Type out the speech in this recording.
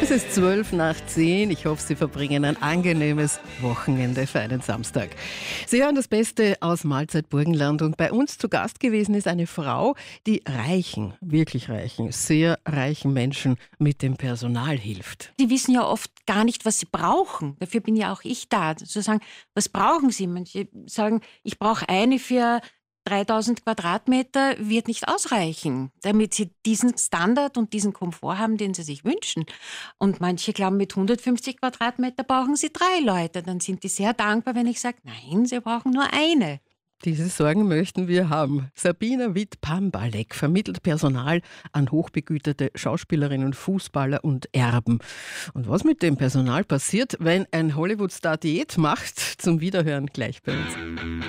Es ist 12 nach 10. Ich hoffe, Sie verbringen ein angenehmes Wochenende für einen Samstag. Sie hören das Beste aus Mahlzeit Burgenland und bei uns zu Gast gewesen ist eine Frau, die reichen, wirklich reichen, sehr reichen Menschen mit dem Personal hilft. Die wissen ja oft gar nicht, was sie brauchen. Dafür bin ja auch ich da, zu sagen, was brauchen sie? Manche sagen, ich brauche eine für 3000 Quadratmeter, wird nicht ausreichen, damit sie diesen Standard und diesen Komfort haben, den sie sich wünschen. Und manche glauben, mit 150 Quadratmeter brauchen sie 3 Leute. Dann sind die sehr dankbar, wenn ich sage, nein, sie brauchen nur eine. Diese Sorgen möchten wir haben. Sabina Witt-Pambalek vermittelt Personal an hochbegüterte Schauspielerinnen, Fußballer und Erben. Und was mit dem Personal passiert, wenn ein Hollywood-Star Diät macht, zum Wiederhören gleich bei uns.